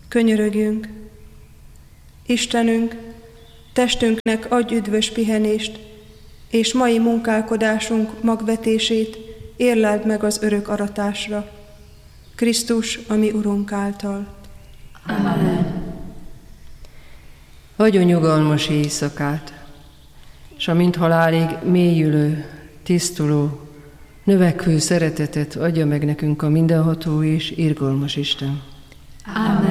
Könyörögjünk. Istenünk, testünknek adj üdvös pihenést, és mai munkálkodásunk magvetését érleld meg az örök aratásra. Krisztus, a mi Urunk által. Amen. Adjon nyugalmas éjszakát, s amint halálig mélyülő, tisztuló, növekvő szeretetet adja meg nekünk a mindenható és irgalmas Isten. Amen.